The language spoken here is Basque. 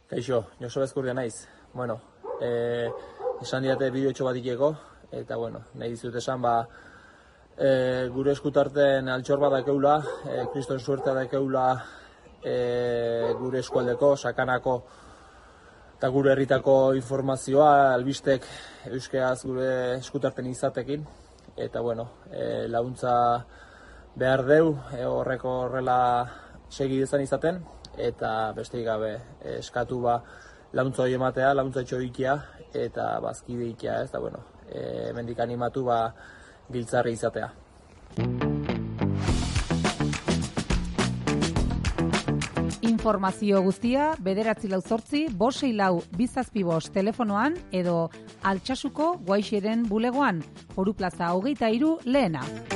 Kaixo, Josu Bezkurdia naiz. Bueno, esan diate bideotxo bat ikeko, eta nahi dizut esan, gure eskutarten altxor bat dakeula, kriston suertea dakeula gure eskualdeko, sakanako, eta gure herritako informazioa, albistek euskeraz gure eskutarten izatekin, eta laguntza behar deu, horrela segi dezan izaten, eta besterik gabe eskatu laguntza hori ematea, laguntza etxoikia, eta bazkide ikia, ez da, hemendik animatu giltzarri izatea. Informazio guztia 948-564-275 telefonoan edo Altsasuko Guaixeren bulegoan, Foru Plaza 23 lehena.